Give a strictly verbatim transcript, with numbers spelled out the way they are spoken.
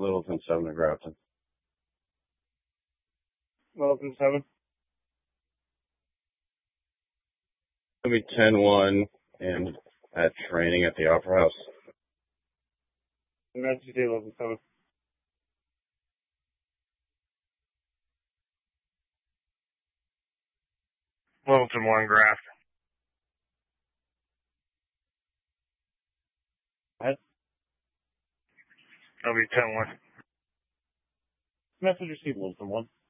Littleton seven to Grafton. Littleton seven. It'll be ten one and at training at the Opera House. Message to Littleton seven. Littleton one, Graft. What? That'll be ten one. Message received, Littleton one.